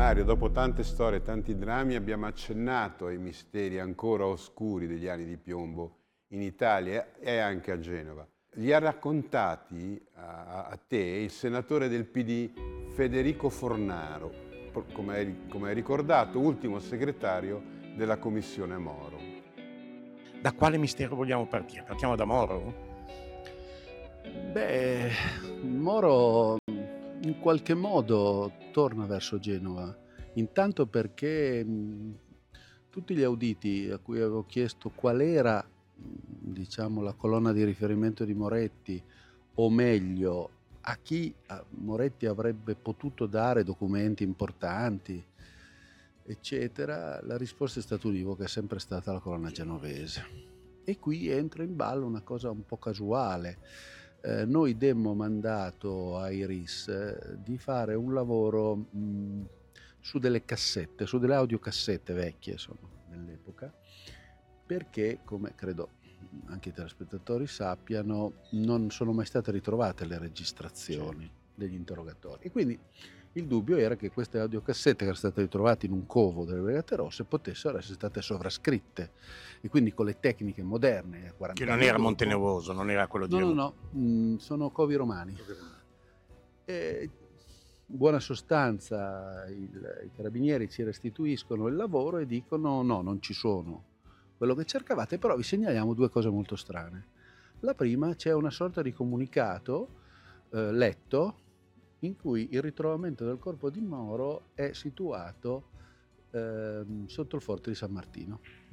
Mario, dopo tante storie, tanti drammi, abbiamo accennato ai misteri ancora oscuri degli anni di piombo in Italia e anche a Genova. Li ha raccontati a te il senatore del PD Federico Fornaro, come hai ricordato, ultimo segretario della Commissione Moro. Da quale mistero vogliamo partire? Partiamo da Moro? Beh, Moro in qualche modo torna verso Genova, intanto perché tutti gli auditi a cui avevo chiesto qual era, diciamo, la colonna di riferimento di Moretti, o meglio, a chi Moretti avrebbe potuto dare documenti importanti, eccetera, la risposta è stata univoca, è sempre stata la colonna genovese. E qui entra in ballo una cosa un po' casuale. Noi demmo mandato ai RIS di fare un lavoro su delle cassette, su delle audiocassette vecchie dell'epoca, perché, come credo anche i telespettatori sappiano, non sono mai state ritrovate le registrazioni degli interrogatori. E quindi il dubbio era che queste audiocassette, che erano state ritrovate in un covo delle Brigate Rosse, potessero essere state sovrascritte, e quindi con le tecniche moderne. Che non era Montenevoso, non era quello di... No, sono covi romani. E, in buona sostanza, i carabinieri ci restituiscono il lavoro e dicono: no, non ci sono quello che cercavate, però vi segnaliamo due cose molto strane. La prima, c'è una sorta di comunicato letto in cui il ritrovamento del corpo di Moro è situato sotto il forte di San Martino.